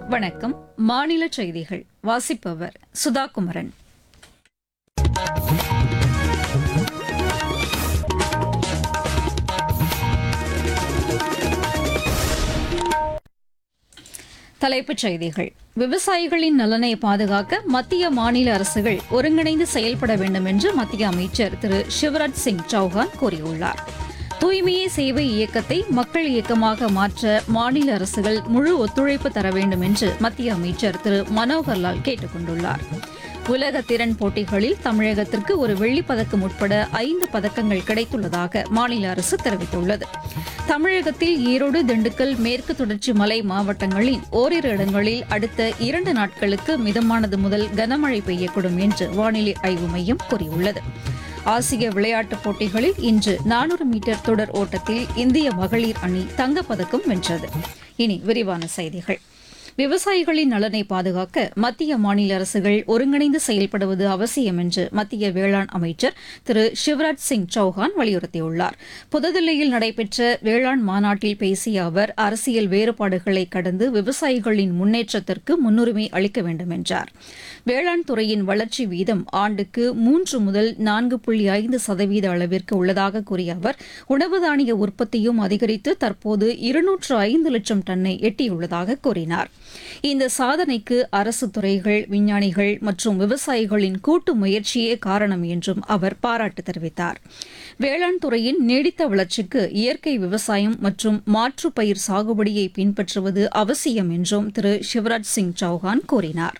வணக்கம். மாநில செய்திகள் வாசிப்பவர் சுதா குமரன். தலைப்புச் செய்திகள். விவசாயிகளின் நலனை பாதுகாக்க மத்திய மாநில அரசுகள் ஒருங்கிணைந்து செயல்பட வேண்டும் என்று மத்திய அமைச்சர் திரு சிவராஜ் சிங் சௌஹான் கூறியுள்ளார். தூய்மையே சேவை இயக்கத்தை மக்கள் இயக்கமாக மாற்ற மாநில அரசுகள் முழு ஒத்துழைப்பு தர வேண்டும் என்று மத்திய அமைச்சர் திரு மனோகர்லால் கேட்டுக் கொண்டுள்ளார். உலக திறன் போட்டிகளில் தமிழகத்திற்கு ஒரு வெள்ளிப்பதக்கம் உட்பட 5 பதக்கங்கள் கிடைத்துள்ளதாக மாநில அரசு தெரிவித்துள்ளது. தமிழகத்தில் ஈரோடு, திண்டுக்கல், மேற்கு தொடர்ச்சி மலை மாவட்டங்களின் ஓரிரு இடங்களில் அடுத்த 2 நாட்களுக்கு மிதமானது முதல் கனமழை பெய்யக்கூடும் என்று வானிலை ஆய்வு மையம் கூறியுள்ளது. ஆசிய விளையாட்டுப் போட்டிகளில் இன்று 400 மீட்டர் தொடர் ஓட்டத்தில் இந்திய மகளிர் அணி தங்கப்பதக்கம் வென்றது. இனி விரிவான செய்திகள். விவசாயிகளின் நலனை பாதுகாக்க மத்திய மாநில அரசுகள் ஒருங்கிணைந்து செயல்படுவது அவசியம் என்று மத்திய வேளாண் அமைச்சர் திரு சிவராஜ் சிங் சௌஹான் வலியுறுத்தியுள்ளார். புதுதில்லியில் நடைபெற்ற வேளாண் மாநாட்டில் பேசிய அவர், அரசியல் வேறுபாடுகளை கடந்து விவசாயிகளின் முன்னேற்றத்திற்கு முன்னுரிமை அளிக்க வேண்டும் என்றார். வேளாண் துறையின் வளர்ச்சி வீதம் ஆண்டுக்கு 3 முதல் 4.5% அளவிற்கு உள்ளதாக கூறிய அவர், உணவு தானிய உற்பத்தியும் அதிகரித்து தற்போது 205 லட்சம் டன்னை எட்டியுள்ளதாக கூறினார். இந்த சாதனைக்கு அரசு துறைகள், விஞ்ஞானிகள் மற்றும் விவசாயிகளின் கூட்டு முயற்சியே காரணம் என்றும் அவர் பாராட்டு தெரிவித்தார். வேளாண் துறையின் நீடித்த வளர்ச்சிக்கு இயற்கை விவசாயம் மற்றும் மாற்று பயிர் சாகுபடியை பின்பற்றுவது அவசியம் என்றும் திரு சிவராஜ் சிங் சௌஹான் கூறினார்.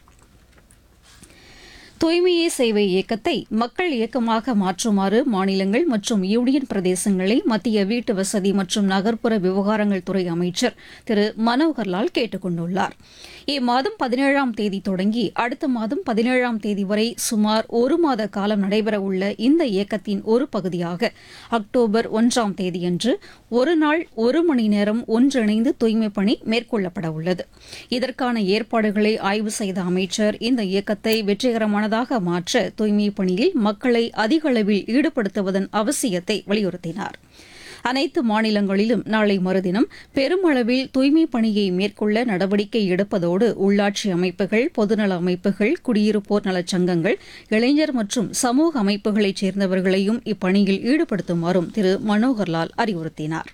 தூய்மையே சேவை இயக்கத்தை மக்கள் இயக்கமாக மாற்றுமாறு மாநிலங்கள் மற்றும் யூனியன் பிரதேசங்களை மத்திய வீட்டு வசதி மற்றும் நகர்ப்புற விவகாரங்கள் துறை அமைச்சர் திரு மனோகர்லால் கேட்டுக் கொண்டுள்ளார். இம்மாதம் 17ஆம் தேதி தொடங்கி அடுத்த மாதம் 17ஆம் தேதி வரை சுமார் 1 மாத காலம் நடைபெறவுள்ள இந்த இயக்கத்தின் ஒரு பகுதியாக அக்டோபர் 1ஆம் தேதியன்று ஒரு நாள் 1 மணி நேரம் ஒன்றிணைந்து தூய்மைப் பணி மேற்கொள்ளப்பட உள்ளது. இதற்கான ஏற்பாடுகளை ஆய்வு செய்த அமைச்சர் இந்த இயக்கத்தை வெற்றிகரமானதாக மாற்ற தூய்மைப் பணியில் மக்களை அதிக அளவில் ஈடுபடுத்துவதன் அவசியத்தை வலியுறுத்தினார். அனைத்து மாநிலங்களிலும் நாளை மறுதினம் பெருமளவில் தூய்மைப் பணியை மேற்கொள்ள நடவடிக்கை எடுப்பதோடு உள்ளாட்சி அமைப்புகள், பொதுநல அமைப்புகள், குடியிருப்போர் நலச் சங்கங்கள், இளைஞர் மற்றும் சமூக அமைப்புகளைச் சேர்ந்தவர்களையும் இப்பணியில் ஈடுபடுத்துமாறும் திரு மனோகர்லால் அறிவுறுத்தினார்.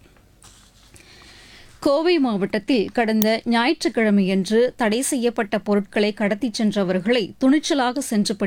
கோவை மாவட்டத்தில் கடந்த ஞாயிற்றுக்கிழமையன்று தடை செய்யப்பட்ட பொருட்களை கடத்திச் சென்றவர்களை துணிச்சலாக சென்று